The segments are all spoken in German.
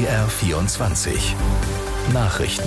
BR24 Nachrichten.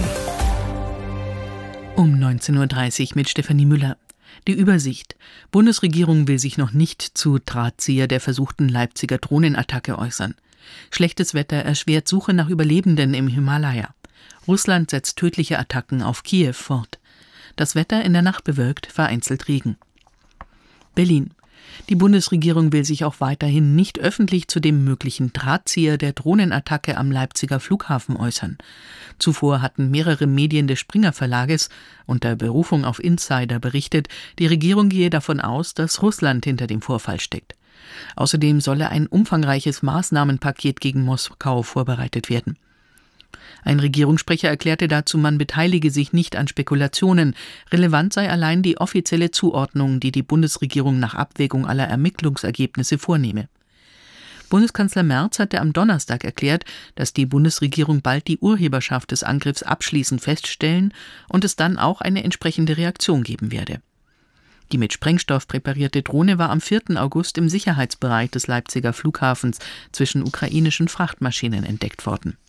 Um 19:30 Uhr mit Stefanie Müller. Die Übersicht. Bundesregierung will sich noch nicht zu Drahtzieher der versuchten Leipziger Drohnenattacke äußern. Schlechtes Wetter erschwert Suche nach Überlebenden im Himalaya. Russland setzt tödliche Attacken auf Kiew fort. Das Wetter in der Nacht bewölkt, vereinzelt Regen. Berlin. Die Bundesregierung will sich auch weiterhin nicht öffentlich zu dem möglichen Drahtzieher der Drohnenattacke am Leipziger Flughafen äußern. Zuvor hatten mehrere Medien des Springer Verlages unter Berufung auf Insider berichtet, die Regierung gehe davon aus, dass Russland hinter dem Vorfall steckt. Außerdem solle ein umfangreiches Maßnahmenpaket gegen Moskau vorbereitet werden. Ein Regierungssprecher erklärte dazu, man beteilige sich nicht an Spekulationen. Relevant sei allein die offizielle Zuordnung, die die Bundesregierung nach Abwägung aller Ermittlungsergebnisse vornehme. Bundeskanzler Merz hatte am Donnerstag erklärt, dass die Bundesregierung bald die Urheberschaft des Angriffs abschließend feststellen und es dann auch eine entsprechende Reaktion geben werde. Die mit Sprengstoff präparierte Drohne war am 4. August im Sicherheitsbereich des Leipziger Flughafens zwischen ukrainischen Frachtmaschinen entdeckt worden.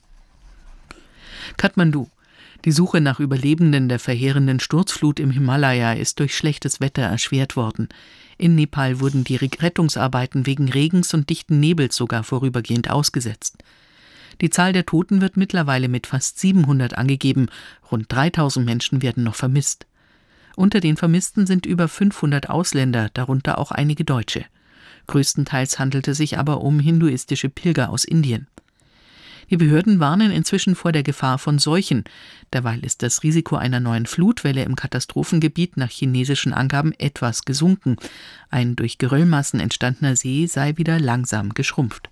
Kathmandu. Die Suche nach Überlebenden der verheerenden Sturzflut im Himalaya ist durch schlechtes Wetter erschwert worden. In Nepal wurden die Rettungsarbeiten wegen Regens und dichten Nebels sogar vorübergehend ausgesetzt. Die Zahl der Toten wird mittlerweile mit fast 700 angegeben. Rund 3000 Menschen werden noch vermisst. Unter den Vermissten sind über 500 Ausländer, darunter auch einige Deutsche. Größtenteils handelt es sich aber um hinduistische Pilger aus Indien. Die Behörden warnen inzwischen vor der Gefahr von Seuchen. Derweil ist das Risiko einer neuen Flutwelle im Katastrophengebiet nach chinesischen Angaben etwas gesunken. Ein durch Geröllmassen entstandener See sei wieder langsam geschrumpft.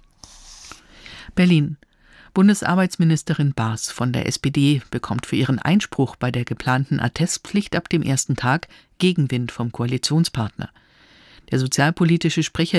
Berlin. Bundesarbeitsministerin Baas von der SPD bekommt für ihren Einspruch bei der geplanten Attestpflicht ab dem ersten Tag Gegenwind vom Koalitionspartner. Der sozialpolitische Sprecher